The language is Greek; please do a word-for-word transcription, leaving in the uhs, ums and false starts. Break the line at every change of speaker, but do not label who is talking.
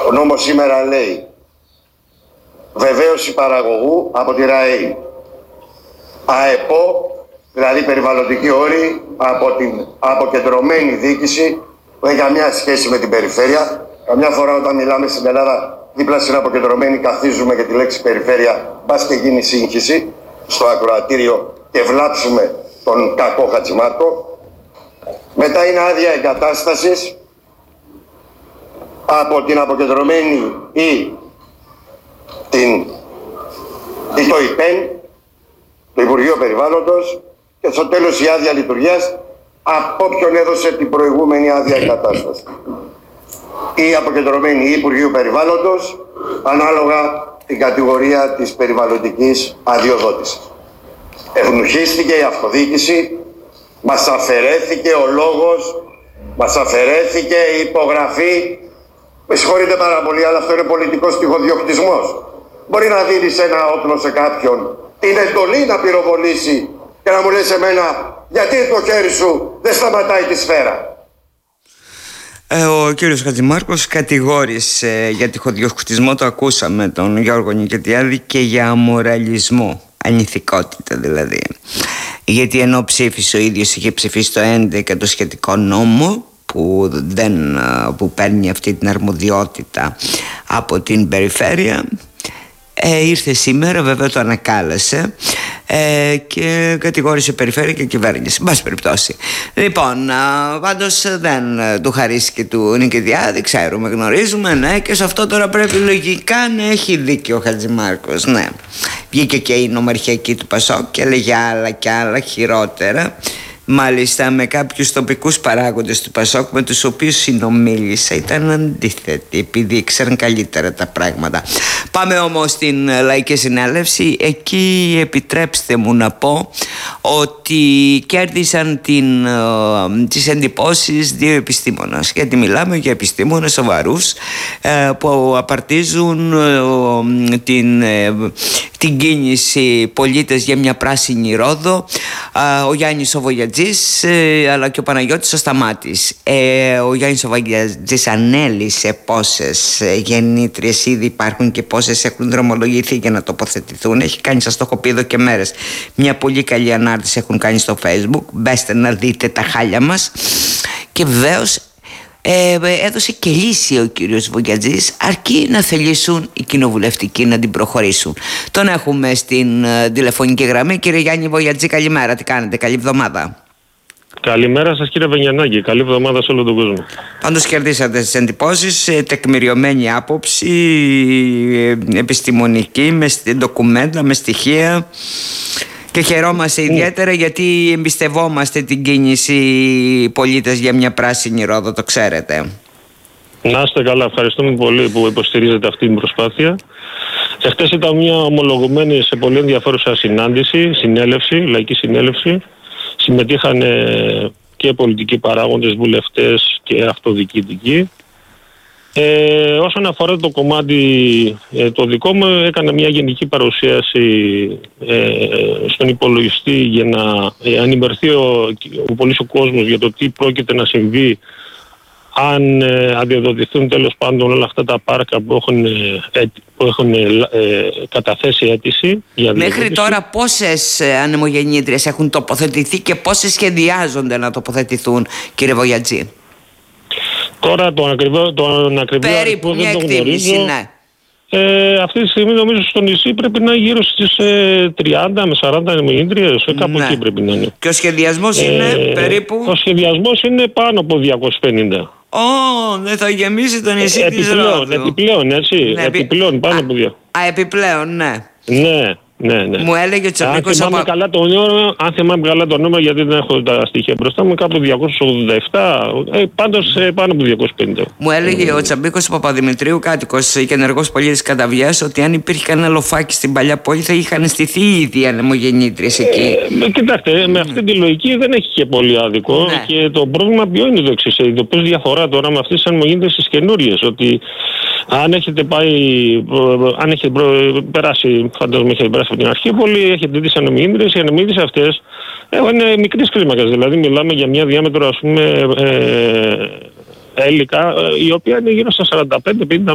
Ο νόμος σήμερα λέει βεβαίωση παραγωγού από τη ΡΑΕΗ, ΑΕΠΟ, δηλαδή περιβαλλοντική όρη από την αποκεντρωμένη διοίκηση που έχει καμιά σχέση με την περιφέρεια. Καμιά φορά όταν μιλάμε στην Ελλάδα δίπλα στην αποκεντρωμένη καθίζουμε και τη λέξη περιφέρεια, μπας και γίνει σύγχυση στο ακροατήριο και βλάψουμε τον κακό Χατζημάρκο. Μετά είναι άδεια εγκατάστασης από την αποκεντρωμένη ή, την, ή το ΙΠΕΝ, το Υπουργείο Περιβάλλοντος, και στο τέλος η άδεια λειτουργίας από όποιον έδωσε την προηγούμενη άδεια εγκατάσταση. Ή αποκεντρωμένη ή Υπουργείου Περιβάλλοντος, ανάλογα την κατηγορία της περιβαλλοντικής αδειοδότησης. Ευνουχίστηκε η αυτοδιοίκηση, μας αφαιρέθηκε ο λόγος, μας αφαιρέθηκε η υπογραφή. Με συγχωρείτε πάρα πολύ, αλλά αυτό είναι πολιτικός στοιχοδιοκτισμός. Μπορεί να δίνεις ένα όπλο σε κάποιον, την εντολή να πυροβολήσει και να μου λες εμένα γιατί το χέρι σου δεν σταματάει τη σφαίρα.
Ε, ο κύριος Χατζημάρκος κατηγόρησε για τοιχοδιοκτισμό, το ακούσαμε, τον Γιώργο Νικετιάδη, και για αμοραλισμό, ανηθικότητα δηλαδή. Γιατί ενώ ψήφισε ο ίδιος, είχε ψηφίσει το έντεκα το σχετικό νόμο που, δεν, που παίρνει αυτή την αρμοδιότητα από την περιφέρεια, ε, ήρθε σήμερα, βέβαια το ανακάλεσε ε, και κατηγόρησε περιφέρεια και κυβέρνηση. Μπας περιπτώσει. Λοιπόν, πάντως δεν του χαρίστηκε του Νικηδιάδη, ξέρουμε, γνωρίζουμε, ναι, και σε αυτό τώρα πρέπει λογικά να έχει δίκιο ο Χατζημάρκος, ναι. Βγήκε και η νομαρχιακή του Πασόκ και έλεγε άλλα και άλλα χειρότερα. Μάλιστα με κάποιους τοπικούς παράγοντες του Πασόκ με τους οποίους συνομίλησα ήταν αντίθετοι, επειδή ήξεραν καλύτερα τα πράγματα. Πάμε όμως στην Λαϊκή Συνέλευση. Εκεί επιτρέψτε μου να πω ότι κέρδισαν την, uh, τις εντυπώσεις δύο επιστήμονες, γιατί μιλάμε για επιστήμονες σοβαρούς uh, που απαρτίζουν uh, την, uh, την κίνηση πολίτες για μια πράσινη Ρόδο, uh, ο Γιάννης ο Βογιατζής, uh, αλλά και ο Παναγιώτης ο Σταμάτης. uh, ο Γιάννης ο Βογιατζής ανέλησε πόσες uh, γεννήτριες ήδη υπάρχουν και πόσες έχουν δρομολογηθεί για να τοποθετηθούν. Έχει κάνει, σας το έχω πει εδώ και μέρες, μια πολύ καλή ανάρτηση έχουν κάνει στο Facebook. Μπέστε να δείτε τα χάλια μας. Και βεβαίως ε, έδωσε και λύση ο κύριος Βογιατζής, αρκεί να θελήσουν οι κοινοβουλευτικοί να την προχωρήσουν. Τον έχουμε στην ε, τηλεφωνική γραμμή. Κύριε Γιάννη Βογιατζή, καλημέρα, τι κάνετε, καλή εβδομάδα.
Καλημέρα σας κύριε Βενιανάκη, καλή εβδομάδα σε όλο τον κόσμο.
Πάντως κερδίσατε τις εντυπώσεις, τεκμηριωμένη άποψη, επιστημονική, με ντοκουμέντα, με στοιχεία, και χαιρόμαστε ιδιαίτερα γιατί εμπιστευόμαστε την κίνηση πολίτες για μια πράσινη Ρόδο, το ξέρετε.
Να είστε καλά, ευχαριστούμε πολύ που υποστηρίζετε αυτή την προσπάθεια. Εχθές ήταν μια ομολογουμένη σε πολύ ενδιαφέρουσα συνάντηση, συνέλευση, λαϊκή συνέλευση. Συμμετείχαν και πολιτικοί παράγοντες, βουλευτές και αυτοδιοικητικοί. Ε, όσον αφορά το κομμάτι ε, το δικό μου, έκανα μια γενική παρουσίαση ε, στον υπολογιστή για να ε, ενημερωθεί ο, ο πολύς ο κόσμος για το τι πρόκειται να συμβεί αν ε, αδειοδοτηθούν τέλος πάντων όλα αυτά τα πάρκα που έχουν, ε, που έχουν ε, καταθέσει αίτηση για
Μέχρι τώρα πόσες ανεμογεννήτριες έχουν τοποθετηθεί και πόσες σχεδιάζονται να τοποθετηθούν, κύριε Βογιατζή?
Τώρα τον ακριβό, τον ακριβό
περίπου μια εκτίμηση, ναι.
Ε, αυτή τη στιγμή νομίζω στο νησί πρέπει να είναι γύρω στις ε, τριάντα με σαράντα ανεμογεννήτριες, ε, κάπου
ναι.
εκεί πρέπει να είναι.
Και ο σχεδιασμός ε, είναι περίπου?
Ο σχεδιασμός είναι πάνω από διακόσιες πενήντα.
Ω, oh, δεν θα γεμίσει το νησί ε, της Ρόδου.
Επιπλέον, έτσι, ναι, επιπλέον, πάνω
α,
από δύο.
Α, επιπλέον, ναι.
Ναι. Ναι, ναι.
Μου έλεγε ο Τσαμπίκος.
Αν, από... αν θυμάμαι καλά το νούμερο, γιατί δεν έχω τα στοιχεία μπροστά μου, κάπου διακόσια ογδόντα επτά, ε, πάντως ε, πάνω από διακόσια πενήντα.
Μου έλεγε ο Τσαμπίκος Παπαδημητρίου, κάτοικος και ενεργός πολίτης Καταβιάς, ότι αν υπήρχε κανένα λοφάκι στην παλιά πόλη θα είχαν στηθεί ήδη ανεμογεννήτριες εκεί.
Ε, κοιτάξτε, mm. με αυτή τη λογική δεν έχει και πολύ άδικο. Ναι. Και το πρόβλημα ποιο είναι το εξής. Ειδοποιώς διαφορά τώρα με αυτές τις ανεμογεννήτριες τις καινούριες, ότι αν έχετε πάει, αν έχετε περάσει, φαντάζομαι έχετε περάσει από την Αρχίπολη, έχετε δει τις ανεμογεννήτριες, οι ανεμογεννήτριες αυτές είναι μικρής κλίμακας, δηλαδή μιλάμε για μια διάμετρο, ας πούμε, ε, έλικα, η οποία είναι γύρω στα σαράντα πέντε με πενήντα